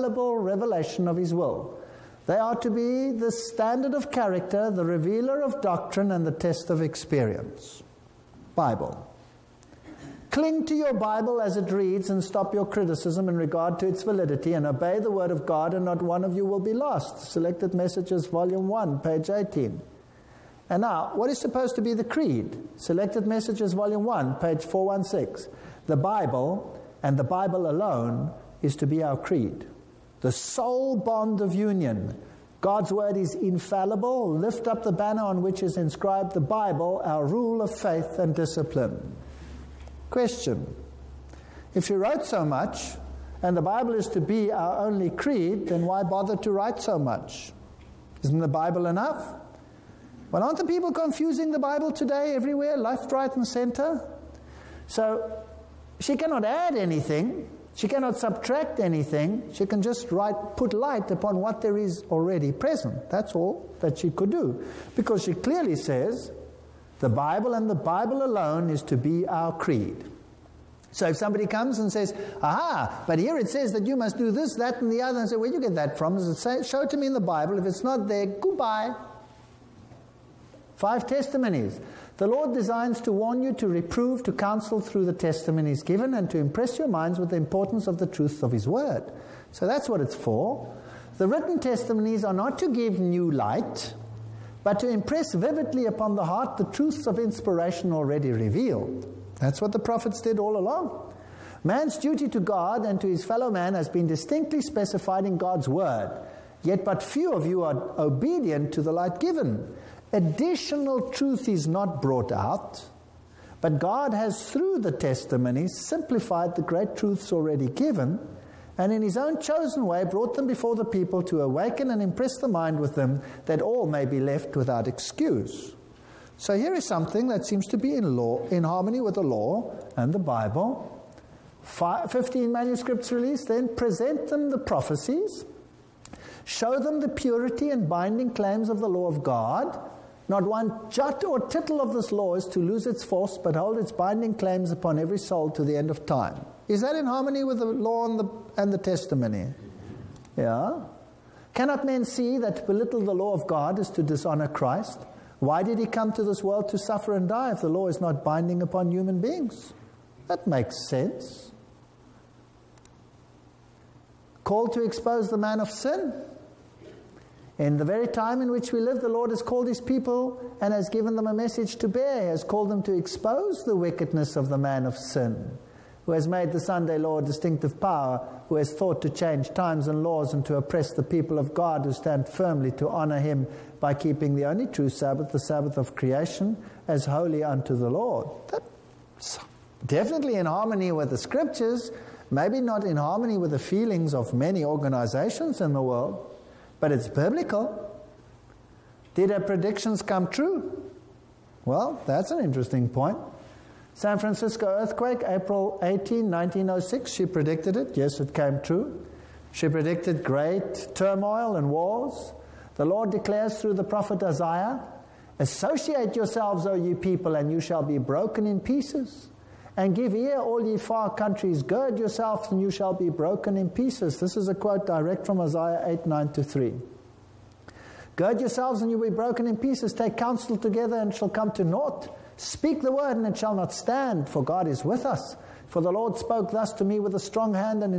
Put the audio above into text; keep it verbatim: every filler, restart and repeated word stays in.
infallible revelation of His will. They are to be the standard of character, the revealer of doctrine, and the test of experience. Bible. Cling to your Bible as it reads and stop your criticism in regard to its validity, and obey the Word of God, and not one of you will be lost. Selected Messages, Volume one, page eighteen. And now, what is supposed to be the creed? Selected Messages, Volume one, page four sixteen. The Bible, and the Bible alone, is to be our creed. The sole bond of union. God's Word is infallible. Lift up the banner on which is inscribed the Bible, our rule of faith and discipline. Question. If you wrote so much, and the Bible is to be our only creed, then why bother to write so much? Isn't the Bible enough? Well, aren't the people confusing the Bible today everywhere, left, right, and center? So, she cannot add anything. She cannot subtract anything. She can just write, put light upon what there is already present. That's all that she could do. Because she clearly says, the Bible and the Bible alone is to be our creed. So if somebody comes and says, aha, but here it says that you must do this, that, and the other, and say, where do you get that from? Does it say, show it to me in the Bible. If it's not there, goodbye. Five testimonies. The Lord designs to warn you, to reprove, to counsel through the testimonies given, and to impress your minds with the importance of the truth of His Word. So that's what it's for. The written testimonies are not to give new light, but to impress vividly upon the heart the truths of inspiration already revealed. That's what the prophets did all along. Man's duty to God and to his fellow man has been distinctly specified in God's Word, yet but few of you are obedient to the light given. Additional truth is not brought out, but God has, through the testimonies, simplified the great truths already given, and in His own chosen way brought them before the people to awaken and impress the mind with them, that all may be left without excuse. So here is something that seems to be in law, in harmony with the law and the Bible. Five, fifteen manuscripts released, then present them the prophecies, show them the purity and binding claims of the law of God. Not one jot or tittle of this law is to lose its force, but hold its binding claims upon every soul to the end of time. Is that in harmony with the law and the, and the testimony? Yeah. Cannot men see that to belittle the law of God is to dishonor Christ? Why did He come to this world to suffer and die if the law is not binding upon human beings? That makes sense. Called to expose the man of sin? In the very time in which we live, the Lord has called His people and has given them a message to bear. He has called them to expose the wickedness of the man of sin, who has made the Sunday law a distinctive power, who has thought to change times and laws and to oppress the people of God who stand firmly to honor Him by keeping the only true Sabbath, the Sabbath of creation, as holy unto the Lord. That's definitely in harmony with the Scriptures, maybe not in harmony with the feelings of many organizations in the world. But it's biblical. Did her predictions come true? Well, that's an interesting point. San Francisco earthquake, April eighteenth, nineteen oh six. She predicted it. Yes, it came true. She predicted great turmoil and wars. The Lord declares through the prophet Isaiah, associate yourselves, O ye people, and you shall be broken in pieces. And give ear, all ye far countries, gird yourselves, and you shall be broken in pieces. This is a quote direct from Isaiah eight, nine to three. Gird yourselves, and you will be broken in pieces. Take counsel together, and it shall come to naught. Speak the word, and it shall not stand, for God is with us. For the Lord spoke thus to me with a strong hand, and in